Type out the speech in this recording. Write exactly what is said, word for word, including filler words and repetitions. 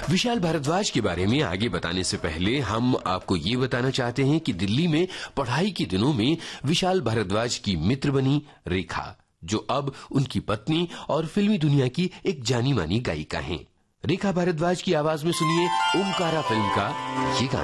विशाल भारद्वाज के बारे में आगे बताने से पहले हम आपको ये बताना चाहते हैं कि दिल्ली में पढ़ाई के दिनों में विशाल भारद्वाज की मित्र बनी रेखा, जो अब उनकी पत्नी और फिल्मी दुनिया की एक जानी मानी गायिका हैं। रेखा भारद्वाज की आवाज में सुनिए ओमकारा फिल्म का ये गाना।